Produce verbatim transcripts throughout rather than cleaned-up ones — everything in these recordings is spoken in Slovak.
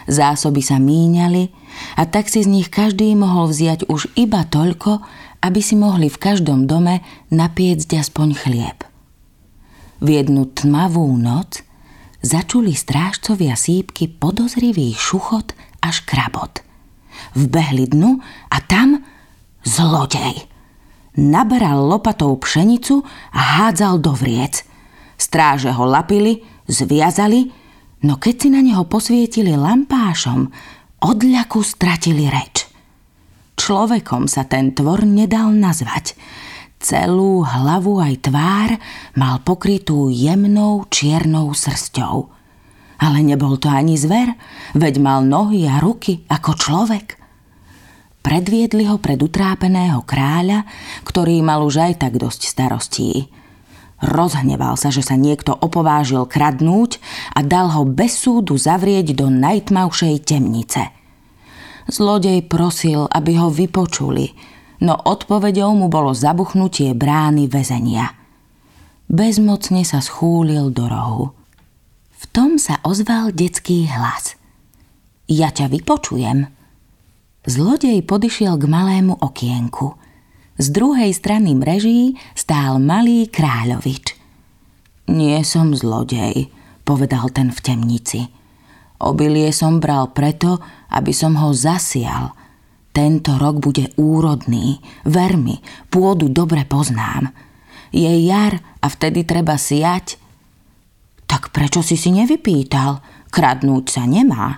Zásoby sa míňali a tak si z nich každý mohol vziať už iba toľko, aby si mohli v každom dome napiecť aspoň chlieb. V jednu tmavú noc začuli strážcovia sípky podozrivý šuchot a škrabot. Vbehli dnu a tam zlodej. Naberal lopatou pšenicu a hádzal do vriec. Stráže ho lapili, zviazali, no keď si na neho posvietili lampášom, od ľaku stratili reč. Človekom sa ten tvor nedal nazvať. Celú hlavu aj tvár mal pokrytú jemnou čiernou srsťou. Ale nebol to ani zver, veď mal nohy a ruky ako človek. Predviedli ho pred utrápeného kráľa, ktorý mal už aj tak dosť starostí. Rozhneval sa, že sa niekto opovážil kradnúť a dal ho bez súdu zavrieť do najtmavšej temnice. Zlodej prosil, aby ho vypočuli, no odpoveďou mu bolo zabuchnutie brány väzenia. Bezmocne sa schúlil do rohu. V tom sa ozval detský hlas. Ja ťa vypočujem. Zlodej podišiel k malému okienku. Z druhej strany mreží stál malý kráľovič. Nie som zlodej, povedal ten v temnici. Obilie som bral preto, aby som ho zasial. Tento rok bude úrodný, ver mi, pôdu dobre poznám. Je jar a vtedy treba siať. Tak prečo si si nevypýtal? Kradnúť sa nemá.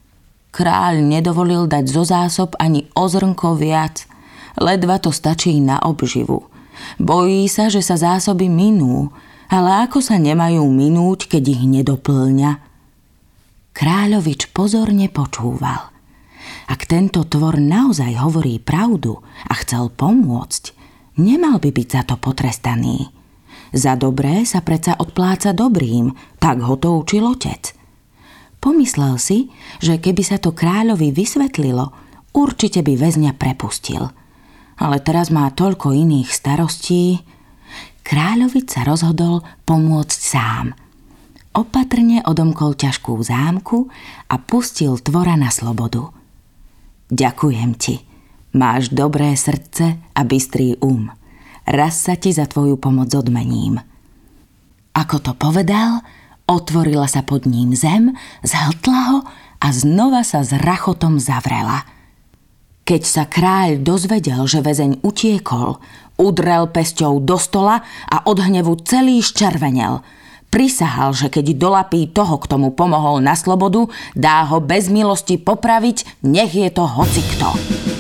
Kráľ nedovolil dať zo zásob ani o zrnko viac. Ledva to stačí na obživu. Bojí sa, že sa zásoby minú, ale ako sa nemajú minúť, keď ich nedoplňa? Kráľovič pozorne počúval. Ak tento tvor naozaj hovorí pravdu a chcel pomôcť, nemal by byť za to potrestaný. Za dobré sa predsa odpláca dobrým, tak ho to učil otec. Pomyslel si, že keby sa to kráľovi vysvetlilo, určite by väzňa prepustil. Ale teraz má toľko iných starostí. Kráľovič sa rozhodol pomôcť sám. Opatrne odomkol ťažkú zámku a pustil tvora na slobodu. Ďakujem ti. Máš dobré srdce a bystrý um. Raz sa ti za tvoju pomoc odmením. Ako to povedal, otvorila sa pod ním zem, zhltla ho a znova sa s rachotom zavrela. Keď sa kráľ dozvedel, že väzeň utiekol, udrel pesťou do stola a od hnevu celý ščervenel. Prisahal, že keď dolapí toho, kto mu pomohol na slobodu, dá ho bez milosti popraviť, nech je to hocikto.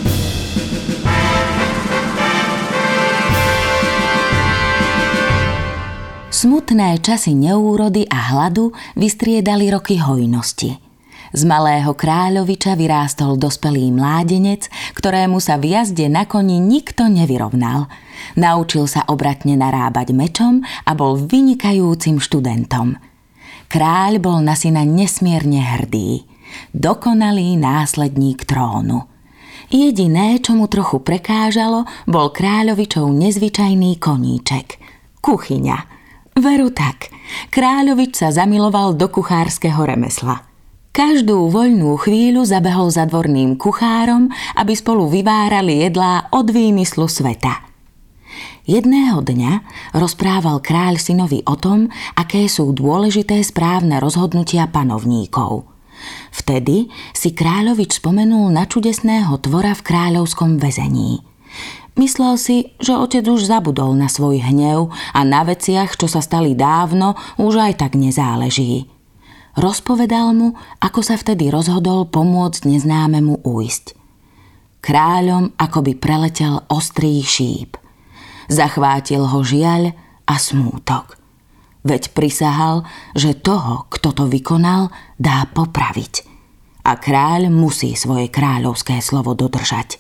Smutné časy neúrody a hladu vystriedali roky hojnosti. Z malého kráľoviča vyrástol dospelý mládenec, ktorému sa v jazde na koni nikto nevyrovnal. Naučil sa obratne narábať mečom a bol vynikajúcim študentom. Kráľ bol na syna nesmierne hrdý. Dokonalý následník trónu. Jediné, čo mu trochu prekážalo, bol kráľovičov nezvyčajný koníček. Kuchyňa. Veru tak. Kráľovič sa zamiloval do kuchárskeho remesla. Každú voľnú chvíľu zabehol za dvorným kuchárom, aby spolu vyvárali jedlá od výmyslu sveta. Jedného dňa rozprával kráľ synovi o tom, aké sú dôležité správne rozhodnutia panovníkov. Vtedy si kráľovič spomenul na čudesného tvora v kráľovskom väzení. Myslel si, že otec už zabudol na svoj hnev a na veciach, čo sa stali dávno, už aj tak nezáleží. Rozpovedal mu, ako sa vtedy rozhodol pomôcť neznámemu újsť. Kráľom akoby preletel ostrý šíp. Zachvátil ho žiaľ a smútok. Veď prisahal, že toho, kto to vykonal, dá popraviť. A kráľ musí svoje kráľovské slovo dodržať.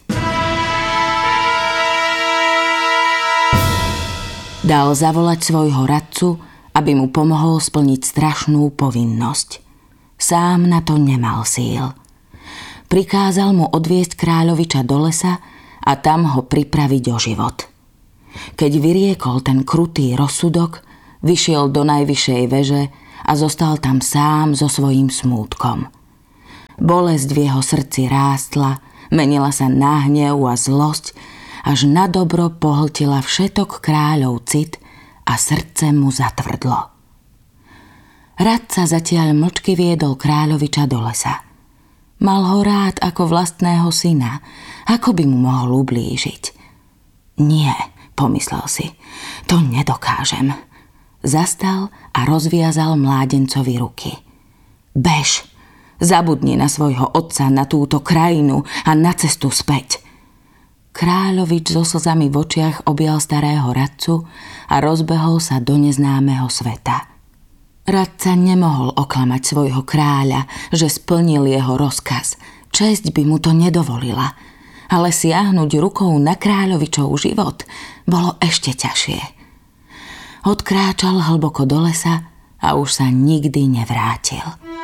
Dal zavolať svojho radcu, aby mu pomohol splniť strašnú povinnosť. Sám na to nemal síl. Prikázal mu odviesť kráľoviča do lesa a tam ho pripraviť o život. Keď vyriekol ten krutý rozsudok, vyšiel do najvyššej veže a zostal tam sám so svojím smútkom. Bolesť v jeho srdci rástla, menila sa na hnev a zlosť, až na dobro pohltila všetok kráľov cit a srdce mu zatvrdlo. Radca zatiaľ mlčky viedol kráľoviča do lesa. Mal ho rád ako vlastného syna, ako by mu mohol ublížiť. Nie, pomyslel si, to nedokážem. Zastal a rozviazal mládencovi ruky. Bež, zabudni na svojho otca, na túto krajinu a na cestu späť. Kráľovič so slzami v očiach objal starého radcu a rozbehol sa do neznámeho sveta. Radca nemohol oklamať svojho kráľa, že splnil jeho rozkaz. Česť by mu to nedovolila, ale siahnuť rukou na kráľovičov život bolo ešte ťažšie. Odkráčal hlboko do lesa a už sa nikdy nevrátil.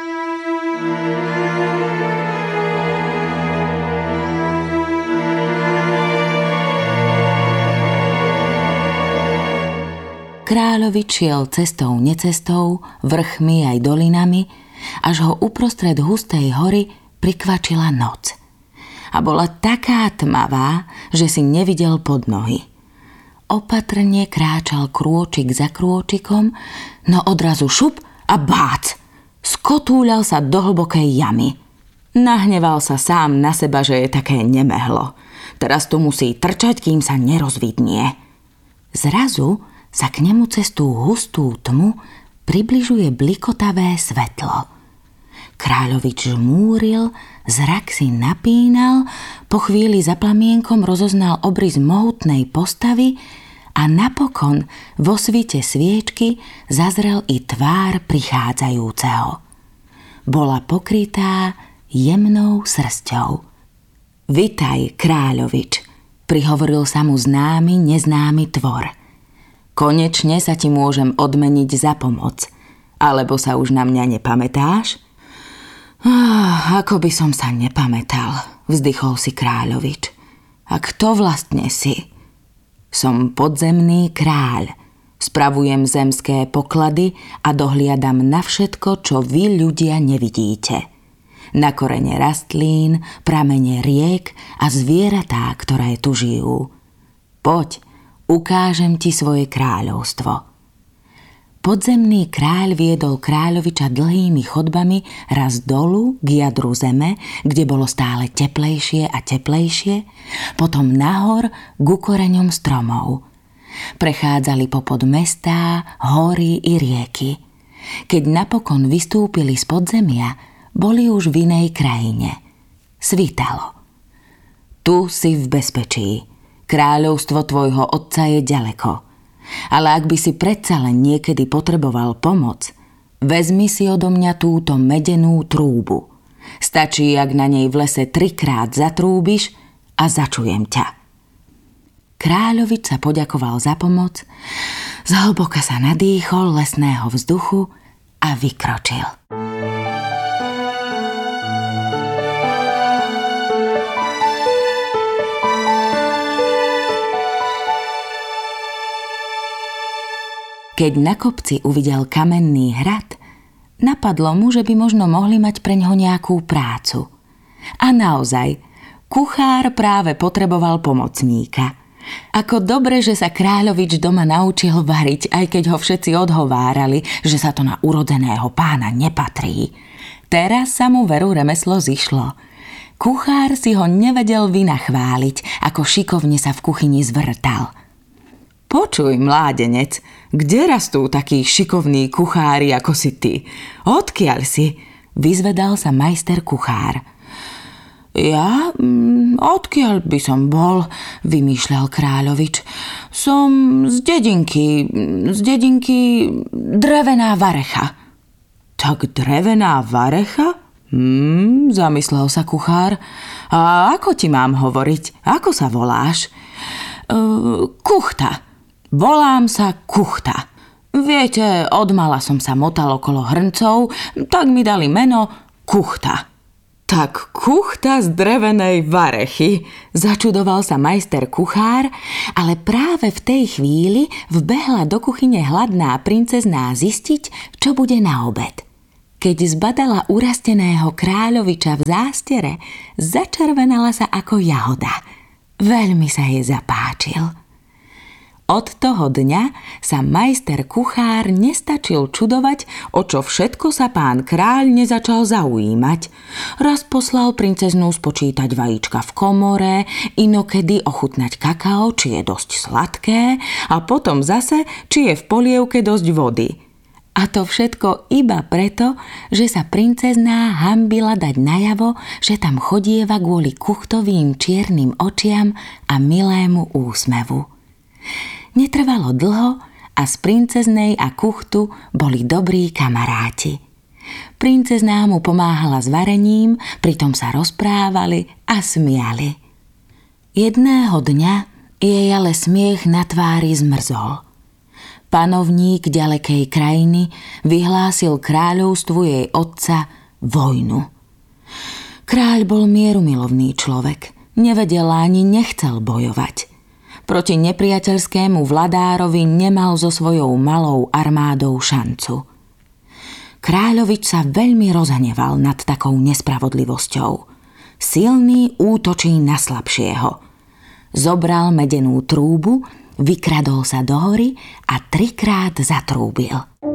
Kráľovič šiel cestou necestou, vrchmi aj dolinami, až ho uprostred hustej hory prikvačila noc. A bola taká tmavá, že si nevidel pod nohy. Opatrne kráčal krôčik za krôčikom, no odrazu šup a bác! Skotúľal sa do hlbokej jamy. Nahneval sa sám na seba, že je také nemehlo. Teraz tu musí trčať, kým sa nerozvidnie. Zrazu sa k nemu cez tú hustú tmu približuje blikotavé svetlo. Kráľovič žmúril, zrak si napínal, po chvíli za plamienkom rozoznal obrys mohutnej postavy a napokon vo svite sviečky zazrel i tvár prichádzajúceho. Bola pokrytá jemnou srsťou. Vitaj, kráľovič, prihovoril sa mu známy, neznámy tvor. Konečne sa ti môžem odmeniť za pomoc. Alebo sa už na mňa nepamätáš? Ah, ako by som sa nepamätal, vzdychol si kráľovič. A kto vlastne si? Som podzemný kráľ. Spravujem zemské poklady a dohliadam na všetko, čo vy ľudia nevidíte. Na korene rastlín, pramene riek a zvieratá, ktoré tu žijú. Poď, ukážem ti svoje kráľovstvo. Podzemný kráľ viedol kráľoviča dlhými chodbami raz dolu k jadru zeme, kde bolo stále teplejšie a teplejšie, potom nahor ku koreňom stromov. Prechádzali popod mestá, hory i rieky. Keď napokon vystúpili z podzemia, boli už v inej krajine. Svítalo. Tu si v bezpečí. Kráľovstvo tvojho otca je ďaleko. Ale ak by si predsa len niekedy potreboval pomoc, vezmi si odo mňa túto medenú trúbu. Stačí, ak na nej v lese trikrát zatrúbiš a začujem ťa. Kráľovič sa poďakoval za pomoc, zhlboka sa nadýchol lesného vzduchu a vykročil. Keď na kopci uvidel kamenný hrad, napadlo mu, že by možno mohli mať preňho nejakú prácu. A naozaj, kuchár práve potreboval pomocníka. Ako dobre, že sa kráľovič doma naučil variť, aj keď ho všetci odhovárali, že sa to na urodzeného pána nepatrí. Teraz sa mu veru remeslo zišlo. Kuchár si ho nevedel vynachváliť, ako šikovne sa v kuchyni zvrtal. Počuj, mládenec, kde rastú takí šikovní kuchári ako si ty? Odkiaľ si? Vyzvedal sa majster kuchár. Ja? Odkiaľ by som bol? Vymýšľal kráľovič. Som z dedinky, z dedinky Drevená Varecha. Tak Drevená Varecha? Hmm, zamyslel sa kuchár. A ako ti mám hovoriť? Ako sa voláš? Uh, kuchta. Volám sa Kuchta. Viete, odmala som sa motal okolo hrncov, tak mi dali meno Kuchta. Tak Kuchta z Drevenej Varechy, začudoval sa majster kuchár, ale práve v tej chvíli vbehla do kuchyne hladná princezná zistiť, čo bude na obed. Keď zbadala urasteného kráľoviča v zástiere, začervenala sa ako jahoda. Veľmi sa jej zapáčil. Od toho dňa sa majster kuchár nestačil čudovať, o čo všetko sa pán kráľ nezačal zaujímať. Raz poslal princeznú spočítať vajíčka v komore, inokedy ochutnať kakao, či je dosť sladké, a potom zase, či je v polievke dosť vody. A to všetko iba preto, že sa princezná hanbila dať najavo, že tam chodieva kvôli kuchtovým čiernym očiam a milému úsmevu. Netrvalo dlho a z princeznej a kuchtu boli dobrí kamaráti. Princezná mu pomáhala s varením, pritom sa rozprávali a smiali. Jedného dňa jej ale smiech na tvári zmrzol. Panovník ďalekej krajiny vyhlásil kráľovstvu jej otca vojnu. Kráľ bol mierumilovný človek, nevedel ani nechcel bojovať. Proti nepriateľskému vladárovi nemal so svojou malou armádou šancu. Kráľovič sa veľmi rozhneval nad takou nespravodlivosťou. Silný útočí na slabšieho. Zobral medenú trúbu, vykradol sa do hory a trikrát zatrúbil.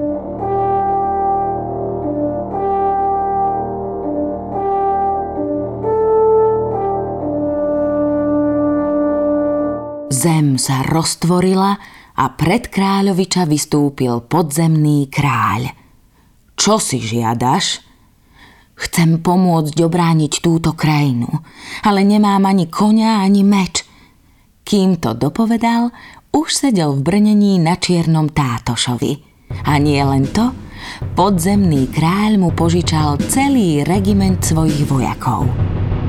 Zem sa roztvorila a pred kráľoviča vystúpil podzemný kráľ. Čo si žiadaš? Chcem pomôcť obrániť túto krajinu, ale nemám ani koňa, ani meč. Kým to dopovedal, už sedel v brnení na čiernom tátošovi. A nie len to, podzemný kráľ mu požičal celý regiment svojich vojakov.